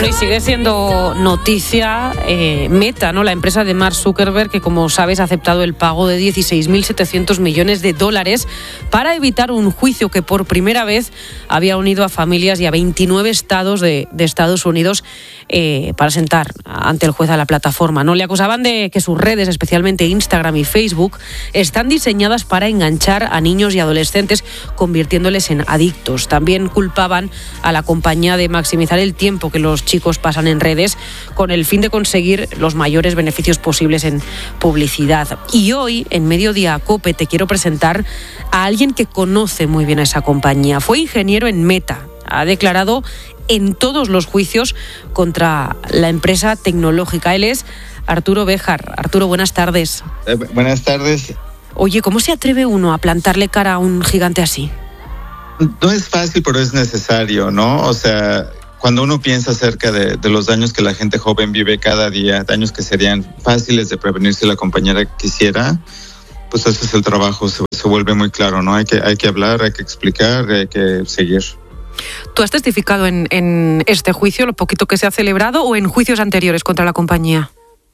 Bueno, y sigue siendo noticia Meta, ¿no? La empresa de Mark Zuckerberg, que como sabes ha aceptado el pago de $16.700 millones para evitar un juicio que por primera vez había unido a familias y a 29 estados de Estados Unidos para sentar ante el juez a la plataforma, ¿no? Le acusaban de que sus redes, especialmente Instagram y Facebook, están diseñadas para enganchar a niños y adolescentes, convirtiéndoles en adictos. También culpaban a la compañía de maximizar el tiempo que los chicos pasan en redes con el fin de conseguir los mayores beneficios posibles en publicidad. Y hoy, en Mediodía COPE, te quiero presentar a alguien que conoce muy bien a esa compañía. Fue ingeniero en Meta. Ha declarado en todos los juicios contra la empresa tecnológica. Él es Arturo Béjar. Arturo, buenas tardes. Buenas tardes. Oye, ¿cómo se atreve uno a plantarle cara a un gigante así? No es fácil, pero es necesario, ¿no? O sea, cuando uno piensa acerca de los daños que la gente joven vive cada día, daños que serían fáciles de prevenir si la compañera quisiera, pues ese es el trabajo, se vuelve muy claro, ¿no? Hay que hablar, hay que explicar, hay que seguir. ¿Tú has testificado en este juicio, lo poquito que se ha celebrado, o en juicios anteriores contra la compañía?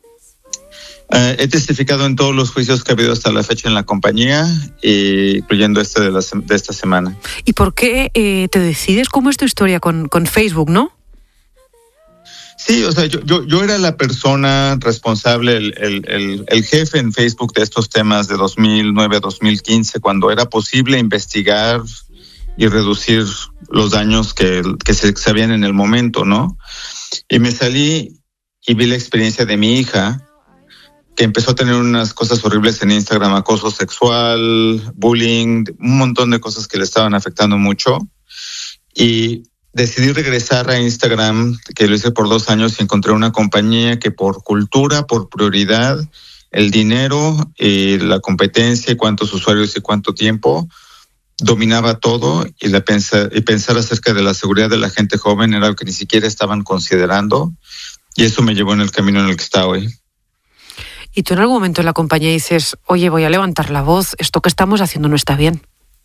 He testificado en todos los juicios que ha habido hasta la fecha en la compañía, incluyendo este de esta semana. ¿Y por qué te decides? ¿Cómo es tu historia con Facebook, no? Sí, o sea, yo era la persona responsable, el jefe en Facebook de estos temas de 2009 a 2015, cuando era posible investigar y reducir los daños que se sabían en el momento, ¿no? Y me salí y vi la experiencia de mi hija, que empezó a tener unas cosas horribles en Instagram, acoso sexual, bullying, un montón de cosas que le estaban afectando mucho. Y decidí regresar a Instagram, que lo hice por 2 años, y encontré una compañía que por cultura, por prioridad, el dinero y la competencia y cuántos usuarios y cuánto tiempo, dominaba todo, y pensar acerca de la seguridad de la gente joven era algo que ni siquiera estaban considerando, y eso me llevó en el camino en el que está hoy. ¿Y tú en algún momento en la compañía dices, oye, voy a levantar la voz, esto que estamos haciendo no está bien?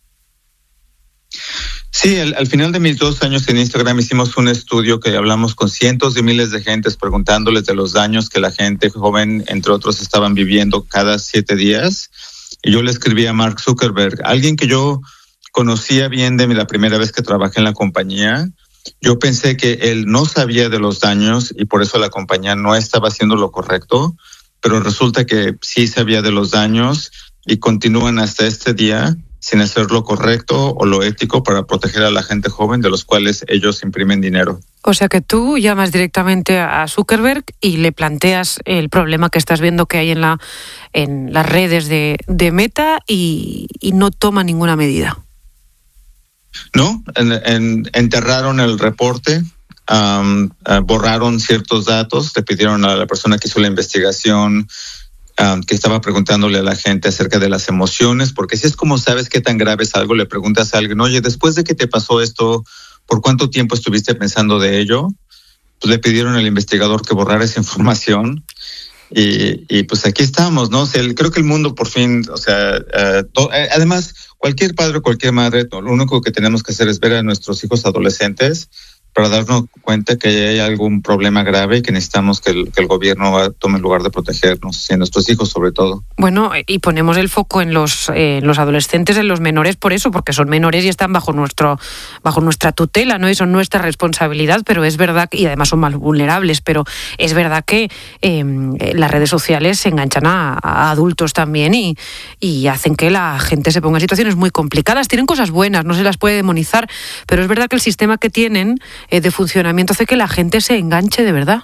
Sí, al final de mis 2 años en Instagram hicimos un estudio que hablamos con cientos de miles de gentes preguntándoles de los daños que la gente joven, entre otros, estaban viviendo cada 7 días. Y yo le escribí a Mark Zuckerberg, alguien que yo conocía bien de la primera vez que trabajé en la compañía. Yo pensé que él no sabía de los daños y por eso la compañía no estaba haciendo lo correcto, pero resulta que sí sabía de los daños y continúan hasta este día sin hacer lo correcto o lo ético para proteger a la gente joven, de los cuales ellos imprimen dinero. O sea que tú llamas directamente a Zuckerberg y le planteas el problema que estás viendo que hay en las redes de Meta y no toma ninguna medida. No, enterraron el reporte, borraron ciertos datos, le pidieron a la persona que hizo la investigación que estaba preguntándole a la gente acerca de las emociones, porque si es como sabes qué tan grave es algo, le preguntas a alguien, oye, después de que te pasó esto, ¿por cuánto tiempo estuviste pensando de ello? Pues le pidieron al investigador que borrara esa información y pues aquí estamos, ¿no? O sea, creo que el mundo por fin, o sea, además, cualquier padre o cualquier madre, lo único que tenemos que hacer es ver a nuestros hijos adolescentes para darnos cuenta que hay algún problema grave y que necesitamos que el gobierno tome el lugar de protegernos, y a nuestros hijos sobre todo. Bueno, y ponemos el foco en los adolescentes, en los menores, por eso, porque son menores y están bajo nuestra tutela, ¿no? Y son nuestra responsabilidad, pero es verdad, y además son más vulnerables, pero es verdad que las redes sociales se enganchan a adultos también y hacen que la gente se ponga en situaciones muy complicadas. Tienen cosas buenas, no se las puede demonizar, pero es verdad que el sistema que tienen de funcionamiento hace que la gente se enganche de verdad.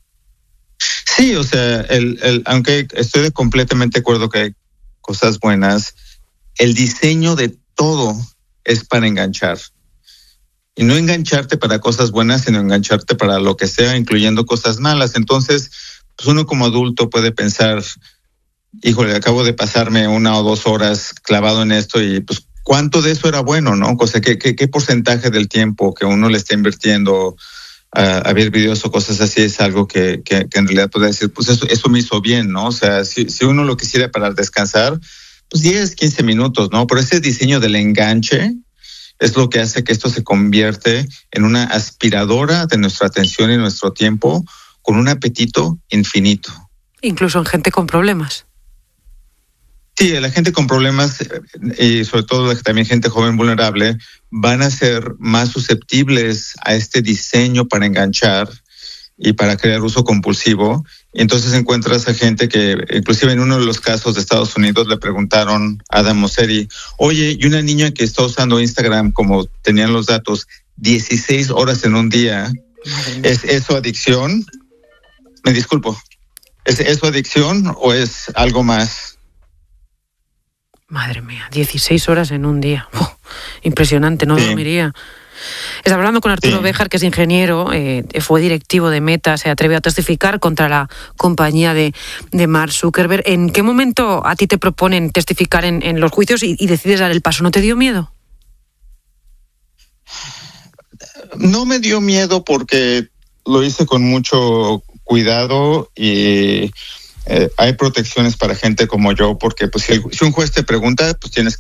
Sí, o sea, aunque estoy completamente de acuerdo que hay cosas buenas, el diseño de todo es para enganchar. Y no engancharte para cosas buenas, sino engancharte para lo que sea, incluyendo cosas malas. Entonces, pues uno como adulto puede pensar, híjole, acabo de pasarme 1 o 2 horas clavado en esto y pues ¿cuánto de eso era bueno, no? O sea, ¿qué porcentaje del tiempo que uno le está invirtiendo a ver videos o cosas así es algo que en realidad puede decir, pues eso me hizo bien, ¿no? O sea, si uno lo quisiera para descansar, pues 10, 15 minutos, ¿no? Pero ese diseño del enganche es lo que hace que esto se convierte en una aspiradora de nuestra atención y nuestro tiempo con un apetito infinito. Incluso en gente con problemas. Sí, la gente con problemas y sobre todo también gente joven vulnerable van a ser más susceptibles a este diseño para enganchar y para crear uso compulsivo. Y entonces encuentras a gente que, inclusive en uno de los casos de Estados Unidos, le preguntaron a Adam Mosseri, oye, y una niña que está usando Instagram, como tenían los datos, 16 horas en un día, ¿es eso adicción? Me disculpo. ¿Es eso adicción o es algo más? Madre mía, 16 horas en un día. Impresionante, no dormiría. Está hablando con Arturo Béjar, que es ingeniero, fue directivo de Meta, se atreve a testificar contra la compañía de Mark Zuckerberg. ¿En qué momento a ti te proponen testificar en los juicios y decides dar el paso? ¿No te dio miedo? No me dio miedo porque lo hice con mucho cuidado y hay protecciones para gente como yo, porque pues si un juez te pregunta, pues tienes